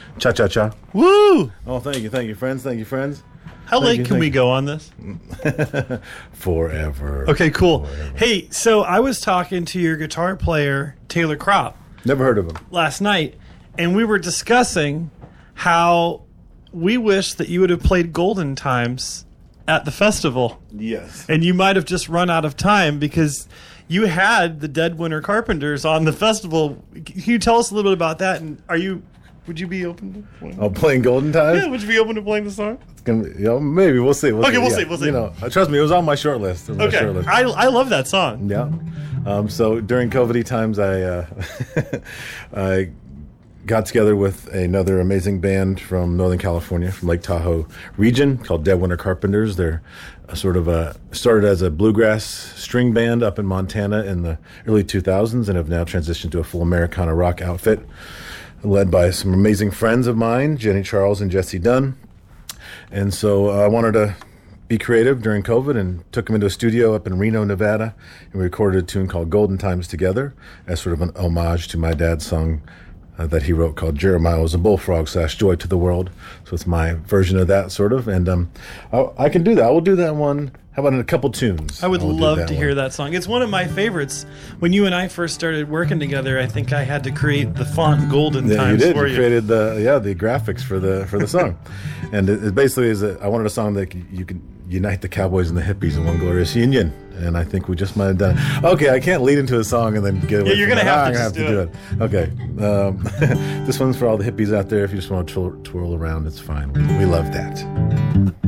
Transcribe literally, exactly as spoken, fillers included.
Cha Cha Cha. Woo! Oh, thank you, thank you, friends, thank you, friends. How Thank late you, can thank we you. go on this? Forever. Okay, cool. Forever. Hey, so I was talking to your guitar player, Taylor Kropp, Never heard of him. last night, and we were discussing how we wish that you would have played Golden Times at the festival. Yes. And you might have just run out of time because you had the Dead Winter Carpenters on the festival. Can you tell us a little bit about that? And are you, would you be open to playing? Oh, playing Golden Times? Yeah, would you be open to playing the song? It's gonna be, you know, maybe we'll see. We'll Okay, we'll yeah. see, we'll see. You know, uh, trust me, it was on my short list. It was Okay, my short list. I, I love that song. Yeah. Um, so during COVID times, I uh, I got together with another amazing band from Northern California, from Lake Tahoe region, called Dead Winter Carpenters. They're a sort of a started as a bluegrass string band up in Montana in the early two thousands, and have now transitioned to a full Americana rock outfit, led by some amazing friends of mine, Jenny Charles and Jesse Dunn. And so uh, I wanted to be creative during COVID and took them into a studio up in Reno, Nevada, and we recorded a tune called Golden Times together as sort of an homage to my dad's song uh, that he wrote called Jeremiah Was a Bullfrog slash Joy to the World. So it's my version of that, sort of. And um, I, I can do that. I will do that one. How about in a couple tunes? I would will do love that to one. hear that song. It's one of my favorites. When you and I first started working together, I think I had to create the font Golden Yeah, you Times did. for You you. created the yeah the graphics for the for the song, and it, it basically is. A, I wanted a song that you could unite the cowboys and the hippies in one glorious union, and I think we just might have done it. Okay, I can't lead into a song and then get away. Yeah, you're from gonna that. have to I'm gonna just have to do it. Okay, um, this one's for all the hippies out there. If you just want to twirl, twirl around, it's fine. We, we love that.